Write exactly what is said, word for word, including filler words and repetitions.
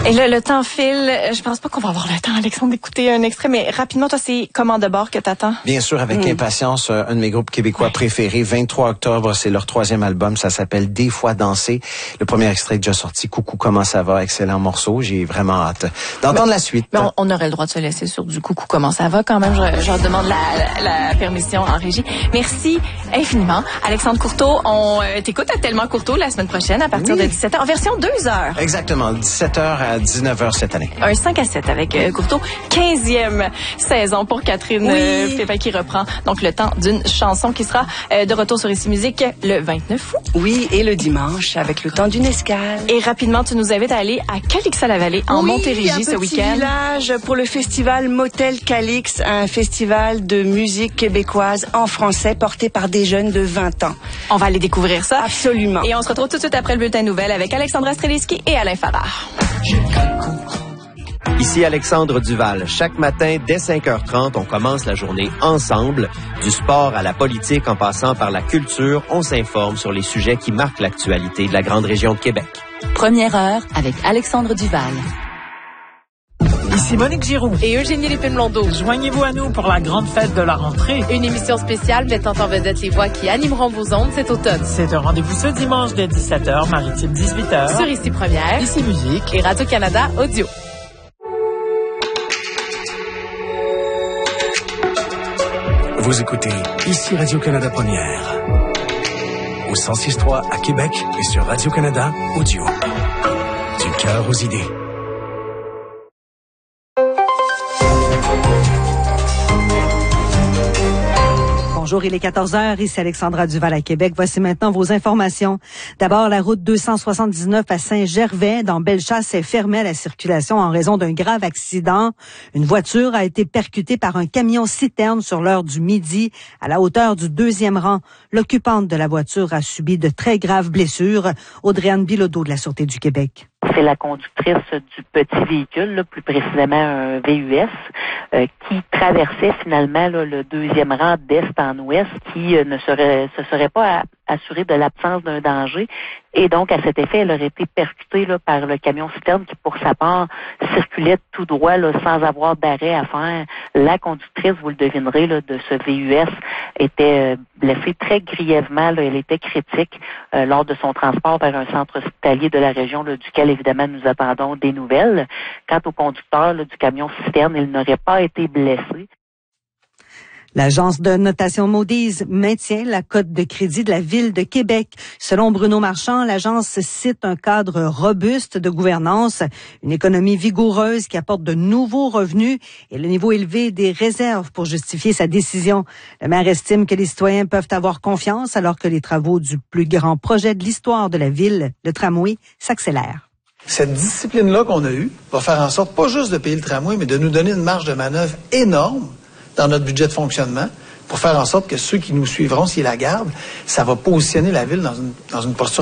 Et là, le temps file. Je pense pas qu'on va avoir le temps, Alexandre, d'écouter un extrait, mais rapidement, toi, c'est Commande de bord que t'attends? Bien sûr, avec mmh. impatience, un de mes groupes québécois ouais. préférés. vingt-trois octobre, c'est leur troisième album. Ça s'appelle Des fois danser. Le premier extrait est déjà sorti. Coucou, comment ça va? Excellent morceau. J'ai vraiment hâte d'entendre mais, la suite. Mais on, on aurait le droit de se laisser sur du coucou, comment ça va quand même. Je, je demande la, la, la permission en régie. Merci infiniment. Alexandre Courteau, on euh, t'écoute à Tellement Courteau la semaine prochaine à partir oui. de dix-sept heures en version deux heures. Exactement, dix-sept heures à dix-neuf heures cette année. Un cinq à sept avec euh, Courteau. quinzième saison pour Catherine oui. euh, Pépin qui reprend donc le temps d'une chanson qui sera euh, de retour sur Ici Musique le vingt-neuf août. Oui, et le dimanche avec le temps d'une escale. Et rapidement, tu nous invites à aller à Calixa-la-Vallée en oui, Montérégie ce week-end. Village pour le festival Motel Calix, un festival de musique québécoise en français porté par des jeunes de vingt ans. On va aller découvrir ça. Absolument. Et on se retrouve tout de suite après le bulletin de nouvelles avec Alexandra Streliski et Alain Farrar. Ici Alexandre Duval. Chaque matin, dès cinq heures trente, on commence la journée ensemble. Du sport à la politique, en passant par la culture, on s'informe sur les sujets qui marquent l'actualité de la grande région de Québec. Première heure avec Alexandre Duval. Ici Monique Giroux et Eugénie Lépine-Blondeau. Joignez-vous à nous pour la grande fête de la rentrée. Une émission spéciale mettant en vedette les voix qui animeront vos ondes cet automne. C'est un rendez-vous ce dimanche dès dix-sept heures, maritime dix-huit heures. Sur Ici Première, Ici Musique et Radio-Canada Audio. Vous écoutez Ici Radio-Canada Première. Au cent six point trois à Québec et sur Radio-Canada Audio. Du cœur aux idées. Bonjour, il est quatorze heures, ici Alexandra Duval à Québec. Voici maintenant vos informations. D'abord, la route deux cent soixante-dix-neuf à Saint-Gervais, dans Bellechasse, est fermée à la circulation en raison d'un grave accident. Une voiture a été percutée par un camion-citerne sur l'heure du midi, à la hauteur du deuxième rang. L'occupante de la voiture a subi de très graves blessures. Audrey-Anne Bilodeau de la Sûreté du Québec. C'est la conductrice du petit véhicule, là, plus précisément un V U S, euh, qui traversait finalement là, le deuxième rang d'est en ouest, qui euh, ne serait se serait pas assurée de l'absence d'un danger. Et donc, à cet effet, elle aurait été percutée là, par le camion-citerne qui, pour sa part, circulait tout droit là, sans avoir d'arrêt à faire. La conductrice, vous le devinerez, là, de ce V U S était euh, blessée très grièvement. Là, elle était critique euh, lors de son transport vers un centre hospitalier de la région, là, duquel, évidemment, nous attendons des nouvelles. Quant au conducteur là, du camion-citerne, il n'aurait pas été blessé. L'agence de notation Moody's maintient la cote de crédit de la Ville de Québec. Selon Bruno Marchand, l'agence cite un cadre robuste de gouvernance, une économie vigoureuse qui apporte de nouveaux revenus et le niveau élevé des réserves pour justifier sa décision. Le maire estime que les citoyens peuvent avoir confiance alors que les travaux du plus grand projet de l'histoire de la ville, le tramway, s'accélèrent. Cette discipline-là qu'on a eue va faire en sorte, pas juste de payer le tramway, mais de nous donner une marge de manœuvre énorme dans notre budget de fonctionnement pour faire en sorte que ceux qui nous suivront, s'ils la gardent, ça va positionner la ville dans une, dans une posture